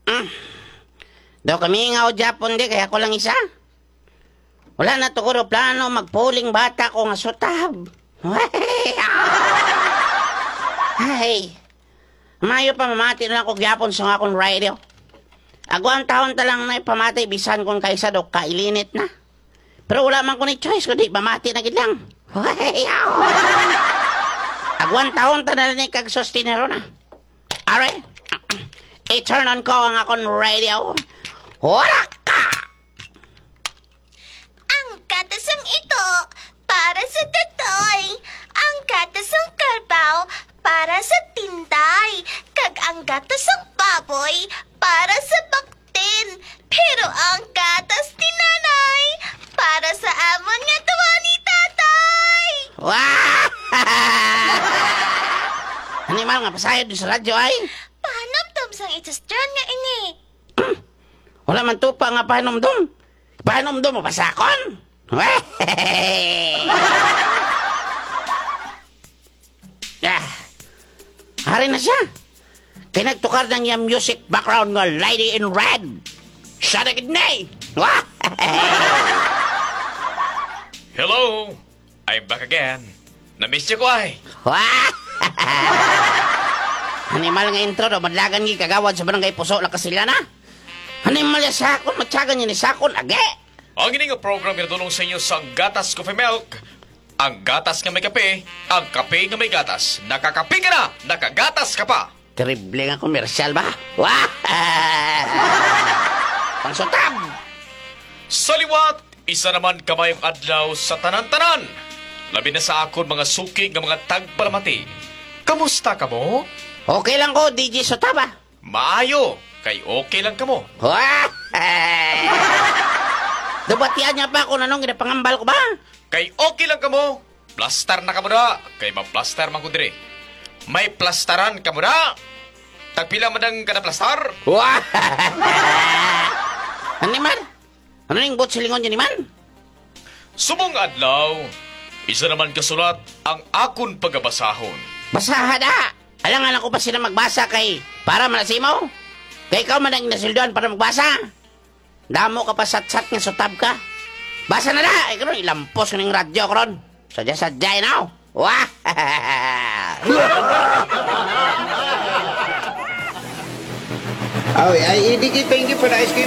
Daw kami nga o Japon di, kaya ko lang isa. Wala na to ko plano, magpuling bata ko nga sutab. Ay, mayo pa mamati na ako Japon sa akong radio. Agwang taon ta lang na ipamati, bisan kong kaysa do kailinit na. Pero wala man ko ni choice, kundi pamati na gid lang. Agwang taon ta na ni kag sustinero na. Are, i-turn on ko ang akong radio. Wala ka! Ang katasang ito para sa tatoy. Ang katasang karbaw para sa tinday. Kag ang katasang baboy para sa baktin. Pero ang katas ni nanay para sa amon nga tuwa ni tatay. Wah! Animal nga pasayod sa radyo ay. Panamdam sang itasdyan nga ini. Wala man tupa nga panomdom. Panomdom mo pasakon. Hari na siya. Pinagtukar ng yung music background nga Lady in Red. Siya na gidnay. Hello! I'm back again. Na-miss niyo ko ay. Animal nga intro do, madlagan nga kagawad sa barangay Puso la Kasilana. Animal ya sakon, matyagan niya ni sakon, age. Ang ini nga program pinadulong sa inyo sa Gatas Coffee Milk. Ang gatas nga may kape, ang kape nga may gatas. Nakakape ka na, nakagatas ka pa. Terrible nga komersyal ba? Pangsutab! Sa liwat, isa naman kamayong adlaw sa tanan-tanan. Labi na sa akon mga suki nga mga tagpalamati. Kamusta ka mo? Okay lang ko, DJ Sotaba. Maayo, kay okay lang ka mo. Dubatian niya pa ako nanong ginapangambal ko ba? Kay okay lang ka mo. Plaster na ka mo na. Kay ma-plaster man ko dire. May plastaran ka mo na. Tagpila man ang kada plaster. Ano man? Ano yung bot silingon niya ni man? Subong adlaw, isa naman kasulat ang akon pagabasahon. Basaha da! Alangan ako pa sila magbasa kay para malasimaw. Kay ikaw man ang nasildoan para magbasa. Damo ka pa sat-sat nga sutab ka. Basa na da! Ikaw ilampos ka ng radyo ko ron. Sadya-sadya now. Wah! Oh, I indicate thank you for the ice cream.